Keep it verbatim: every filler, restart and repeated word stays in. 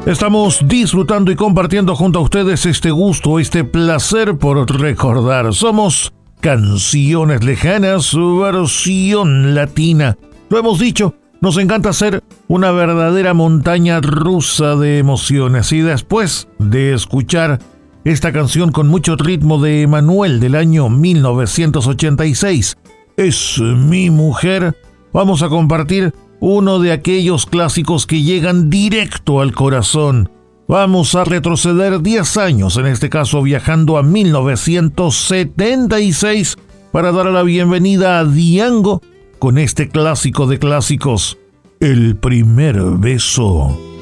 Estamos disfrutando y compartiendo junto a ustedes este gusto, este placer por recordar. Somos Canciones Lejanas, su versión latina. Lo hemos dicho, nos encanta ser una verdadera montaña rusa de emociones. Y después de escuchar esta canción con mucho ritmo de Emanuel del año mil novecientos ochenta y seis, Es mi mujer, vamos a compartir uno de aquellos clásicos que llegan directo al corazón. Vamos a retroceder diez años, en este caso viajando a mil novecientos setenta y seis, para dar la bienvenida a Diango con este clásico de clásicos, El primer beso.